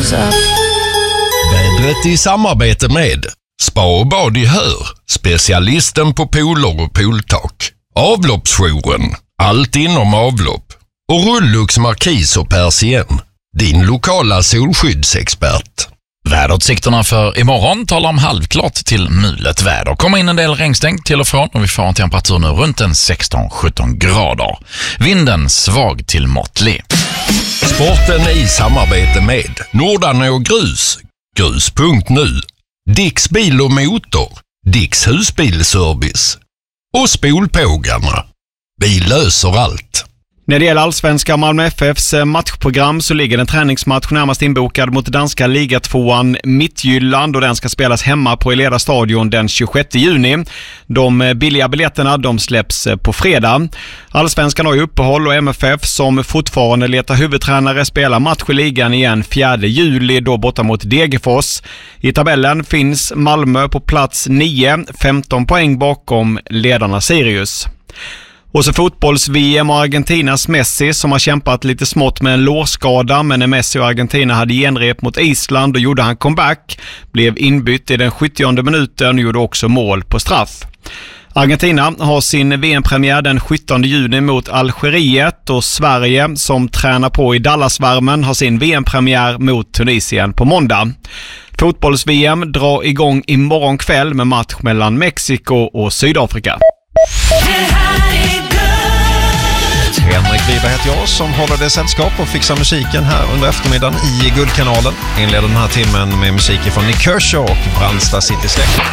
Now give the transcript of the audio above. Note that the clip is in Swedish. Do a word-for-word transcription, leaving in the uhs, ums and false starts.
goes up. Vädret i samarbete med Spa och bad i Hör, specialisten på pooler och pooltak. Avloppsjouren, allt inom avlopp. Och Rullux Markis och Persien, din lokala solskyddsexpert. Väderutsikterna för imorgon talar om halvklart till mulet väder. Kommer in en del regnstänk till och från och vi får en temperatur nu runt en sexton sjutton grader. Vinden svag till måttlig. Sporten i samarbete med Nordanå Grus, grus punkt nu, Dicks bil och motor, Dicks husbilservice och Spolpågarna. Vi löser allt. När det gäller allsvenska Malmö F F:s matchprogram så ligger en träningsmatch närmast inbokad mot danska ligatvåan Midtjylland och den ska spelas hemma på Eleda stadion den tjugosjätte juni. De billiga biljetterna de släpps på fredag. Allsvenskan har ju uppehåll och M F F som fortfarande letar huvudtränare spelar match i ligan igen fjärde juli då borta mot Degerfors. I tabellen finns Malmö på plats nio, femton poäng bakom ledarna Sirius. Och så fotbolls-V M och Argentinas Messi som har kämpat lite smått med en lårskada, men när Messi och Argentina hade genrep mot Island och gjorde han comeback, blev inbytt i den sjuttionde minuten och gjorde också mål på straff. Argentina har sin V M-premiär den sjuttonde juni mot Algeriet och Sverige som tränar på i Dallasvärmen har sin V M-premiär mot Tunisien på måndag. Fotbolls-V M drar igång imorgon kväll med match mellan Mexiko och Sydafrika. Henrik Wiberg heter jag som håller det sällskap och fixar musiken här under eftermiddagen i Guldkanalen. Inleder den här timmen med musik från Nick Kershaw och Brandsta City Släkt.